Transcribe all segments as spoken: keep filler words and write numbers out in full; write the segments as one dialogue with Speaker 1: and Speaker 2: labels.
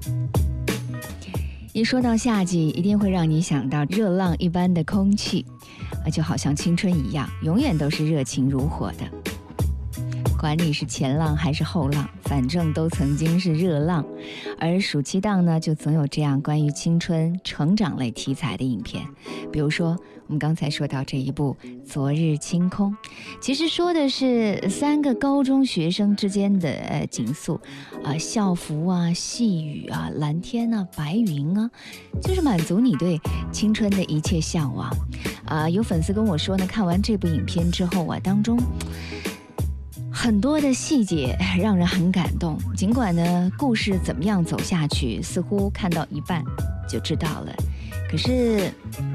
Speaker 1: 一说到夏季，一定会让你想到热浪一般的空气，就好像青春一样，永远都是热情如火的。管你是前浪还是后浪，反正都曾经是热浪。而暑期档呢，就总有这样关于青春成长类题材的影片，比如说我们刚才说到这一部《昨日清空》，其实说的是三个高中学生之间的呃景愫，啊、呃、校服啊、细雨啊、蓝天啊、白云啊，就是满足你对青春的一切向往。啊、呃，有粉丝跟我说呢，看完这部影片之后啊，当中很多的细节让人很感动，尽管呢故事怎么样走下去，似乎看到一半就知道了，可是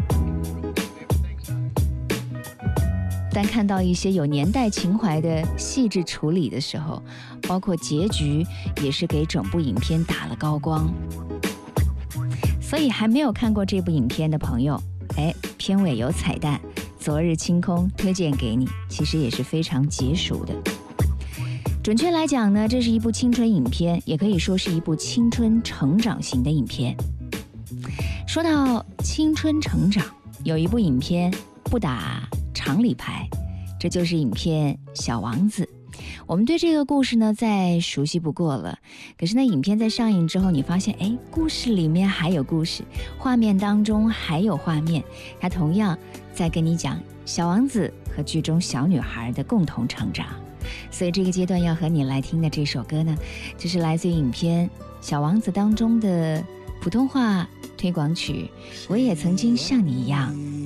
Speaker 1: 当看到一些有年代情怀的细致处理的时候，包括结局也是给整部影片打了高光。所以还没有看过这部影片的朋友，哎，片尾有彩蛋，昨日清空推荐给你，其实也是非常解暑的。准确来讲呢，这是一部青春影片，也可以说是一部青春成长型的影片。说到青春成长，有一部影片不打常理牌，这就是影片《小王子》。我们对这个故事呢再熟悉不过了，可是呢影片在上映之后，你发现哎，故事里面还有故事，画面当中还有画面，它同样在跟你讲小王子和剧中小女孩的共同成长。所以这个阶段要和你来听的这首歌呢，就是来自于影片《小王子》当中的普通话推广曲《我也曾经像你一样